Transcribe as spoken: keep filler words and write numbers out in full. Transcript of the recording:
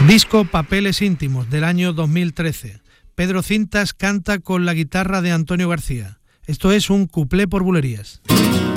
Disco Papeles íntimos del año dos mil trece. Pedro Cintas canta con la guitarra de Antonio García. Esto es un cuplé por bulerías.